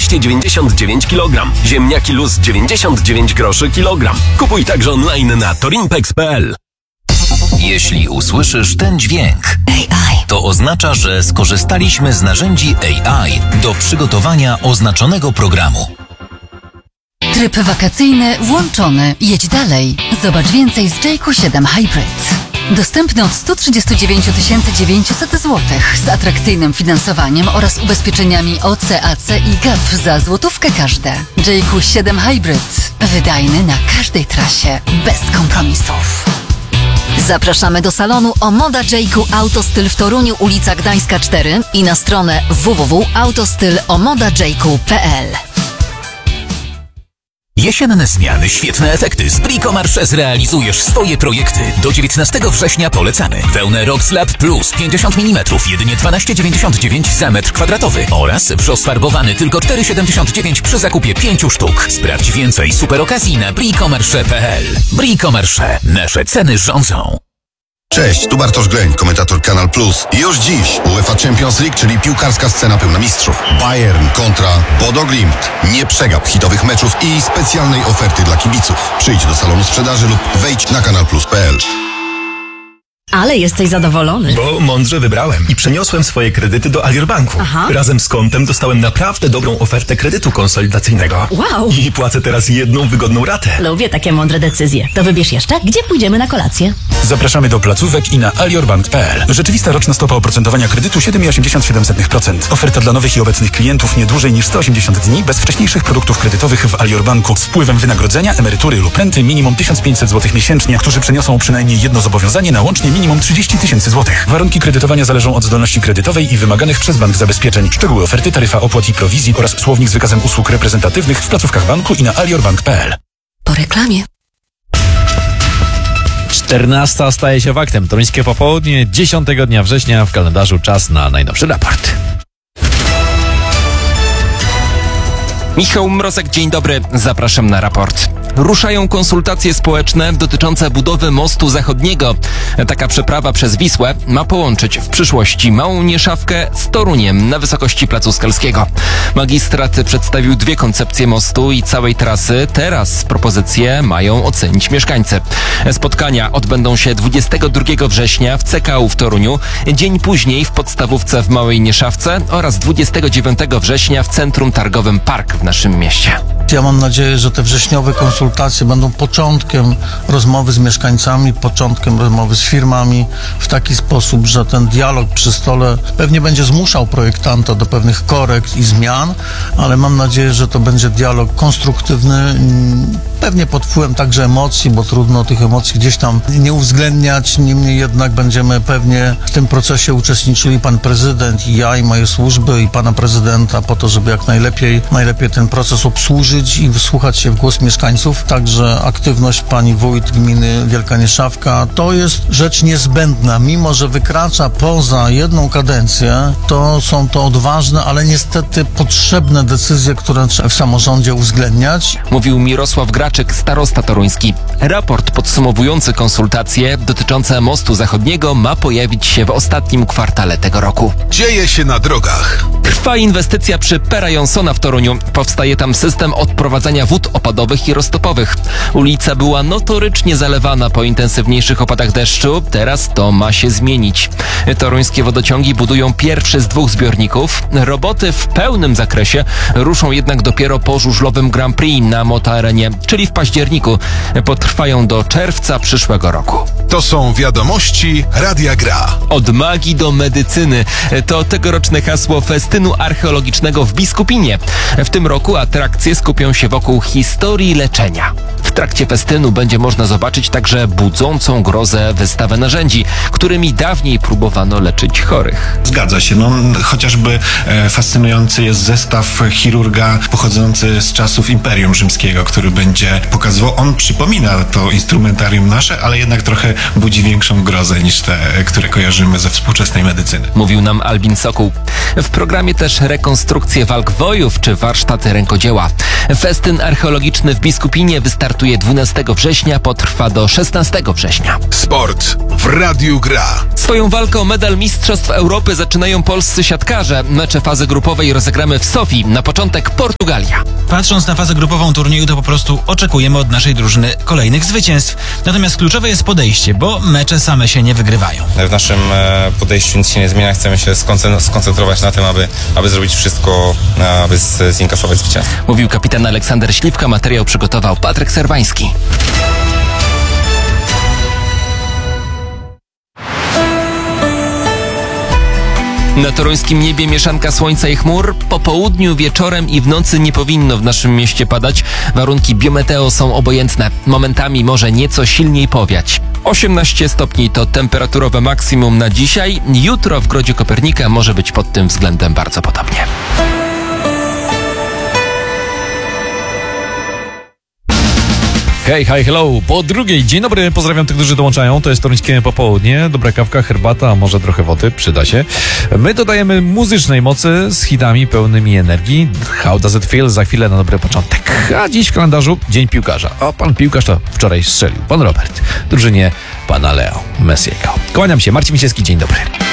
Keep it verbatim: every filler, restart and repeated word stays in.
dwieście dziewięćdziesiąt dziewięć kilogramów. Ziemniaki luz dziewięćdziesiąt dziewięć groszy kilogram. Kupuj także online na torimpex kropka p l. Jeśli usłyszysz ten dźwięk, A I, to oznacza, że skorzystaliśmy z narzędzi A I do przygotowania oznaczonego programu. Tryb wakacyjny włączony. Jedź dalej. Zobacz więcej z J Q siedem Hybrid. Dostępny od sto trzydzieści dziewięć tysięcy dziewięćset złotych z atrakcyjnym finansowaniem oraz ubezpieczeniami O C, A C i G A P za złotówkę każde. J Q siedem Hybrid. Wydajny na każdej trasie. Bez kompromisów. Zapraszamy do salonu Omoda J Q Autostyl w Toruniu, ulica Gdańska cztery i na stronę w w w kropka autostyl omoda j q kropka p l. Jesienne zmiany, świetne efekty. Z Bricomarché zrealizujesz swoje projekty. Do dziewiętnastego września polecamy. Wełnę Rockslab Plus pięćdziesiąt milimetrów, jedynie dwanaście dziewięćdziesiąt dziewięć za metr kwadratowy. Oraz wrzos farbowany tylko cztery siedemdziesiąt dziewięć przy zakupie pięciu sztuk. Sprawdź więcej super okazji na bricomarché kropka p l. Bricomarché. Nasze ceny rządzą. Cześć, tu Bartosz Gleń, komentator Kanal Plus. Już dziś UEFA Champions League, czyli piłkarska scena pełna mistrzów. Bayern kontra Bodo Glimt. Nie przegap hitowych meczów i specjalnej oferty dla kibiców. Przyjdź do salonu sprzedaży lub wejdź na kanal plus kropka p l. Ale jesteś zadowolony. Bo mądrze wybrałem i przeniosłem swoje kredyty do Alior Banku. Aha. Razem z kontem dostałem naprawdę dobrą ofertę kredytu konsolidacyjnego. Wow. I płacę teraz jedną wygodną ratę. Lubię takie mądre decyzje. To wybierz jeszcze, gdzie pójdziemy na kolację. Zapraszamy do placówek i na aliorbank kropka p l. Rzeczywista roczna stopa oprocentowania kredytu siedem przecinek osiemdziesiąt siedem procent. Oferta dla nowych i obecnych klientów nie dłużej niż sto osiemdziesiąt dni bez wcześniejszych produktów kredytowych w Alior Banku z wpływem wynagrodzenia, emerytury lub renty minimum tysiąc pięćset złotych miesięcznie, którzy przeniosą przynajmniej jedno zobowiązanie na łącznie minimum trzydzieści tysięcy złotych. Warunki kredytowania zależą od zdolności kredytowej i wymaganych przez bank zabezpieczeń. Szczegóły oferty, taryfa opłat i prowizji oraz słownik z wykazem usług reprezentatywnych w placówkach banku i na aliorbank kropka p l. Po reklamie. czternasta staje się faktem. Toruńskie popołudnie, dziesiątego dnia września w kalendarzu czas na najnowszy raport. Michał Mrozek, dzień dobry, zapraszam na raport. Ruszają konsultacje społeczne dotyczące budowy mostu zachodniego. Taka przeprawa przez Wisłę ma połączyć w przyszłości Małą Nieszawkę z Toruniem na wysokości Placu Skalskiego. Magistrat przedstawił dwie koncepcje mostu i całej trasy. Teraz propozycje mają ocenić mieszkańcy. Spotkania odbędą się dwudziestego drugiego września w C K U w Toruniu, dzień później w podstawówce w Małej Nieszawce oraz dwudziestego dziewiątego września w Centrum Targowym Park w naszym mieście. Ja mam nadzieję, że te wrześniowe konsultacje będą początkiem rozmowy z mieszkańcami, początkiem rozmowy z firmami w taki sposób, że ten dialog przy stole pewnie będzie zmuszał projektanta do pewnych korekt i zmian, ale mam nadzieję, że to będzie dialog konstruktywny, pewnie pod wpływem także emocji, bo trudno tych emocji gdzieś tam nie uwzględniać, niemniej jednak będziemy pewnie w tym procesie uczestniczyli pan prezydent i ja i moje służby i pana prezydenta po to, żeby jak najlepiej, najlepiej ten proces obsłużyć i wsłuchać się w głos mieszkańców. Także aktywność pani wójt gminy Wielka Nieszawka to jest rzecz niezbędna. Mimo że wykracza poza jedną kadencję, to są to odważne, ale niestety potrzebne decyzje, które trzeba w samorządzie uwzględniać. Mówił Mirosław Graczyk, starosta toruński. Raport podsumowujący konsultacje dotyczące mostu zachodniego ma pojawić się w ostatnim kwartale tego roku. Dzieje się na drogach. Trwa inwestycja przy Pera Jonsona w Toruniu. Powstaje tam system odprowadzania wód opadowych i roztopowych. Ulica była notorycznie zalewana po intensywniejszych opadach deszczu. Teraz to ma się zmienić. Toruńskie wodociągi budują pierwszy z dwóch zbiorników. Roboty w pełnym zakresie ruszą jednak dopiero po żużlowym Grand Prix na Motoarenie, czyli w październiku. Potrwają do czerwca przyszłego roku. To są wiadomości Radia Gra. Od magii do medycyny. To tegoroczne hasło festynu archeologicznego w Biskupinie. W tym roku atrakcje skupią się wokół historii leczenia. W trakcie festynu będzie można zobaczyć także budzącą grozę wystawę narzędzi, którymi dawniej próbowano leczyć chorych. Zgadza się. No, chociażby e, fascynujący jest zestaw chirurga pochodzący z czasów Imperium Rzymskiego, który będzie pokazywał, on przypomina to instrumentarium nasze, ale jednak trochę budzi większą grozę niż te, które kojarzymy ze współczesnej medycyny. Mówił nam Albin Sokół. W programie też rekonstrukcje walk wojów czy warsztaty rękodzieła. Festyn archeologiczny w Biskupinie wystartuje dwunastego września, potrwa do szesnastego września. Sport w Radiu Gra. Swoją walkę o medal Mistrzostw Europy zaczynają polscy siatkarze. Mecze fazy grupowej rozegramy w Sofii. Na początek Portugalia. Patrząc na fazę grupową turnieju, to po prostu oczekujemy od naszej drużyny kolejnych zwycięstw. Natomiast kluczowe jest podejście, bo mecze same się nie wygrywają. W naszym podejściu nic się nie zmienia. Chcemy się skoncentrować na tym, aby, aby zrobić wszystko, aby zinkasować zwycięstwo. Mówił kapitan Aleksander Śliwka. Materiał przygotował Patryk Serwański. Na toruńskim niebie mieszanka słońca i chmur. Po południu, wieczorem i w nocy nie powinno w naszym mieście padać. Warunki biometeo są obojętne. Momentami może nieco silniej powiać. osiemnaście stopni to temperaturowe maksimum na dzisiaj. Jutro w Grodzie Kopernika może być pod tym względem bardzo podobnie. Hej, hi, hello. Po drugiej, dzień dobry, pozdrawiam tych, którzy dołączają. To jest toruńskie popołudnie. Dobra kawka, herbata, a może trochę wody, przyda się. My dodajemy muzycznej mocy z hitami pełnymi energii. How does it feel? Za chwilę na dobry początek. A dziś w kalendarzu dzień piłkarza. A pan piłkarz to wczoraj strzelił. Pan Robert. Drużynie pana Leo Messiego. Kłaniam się, Marcin Misiewski, dzień dobry.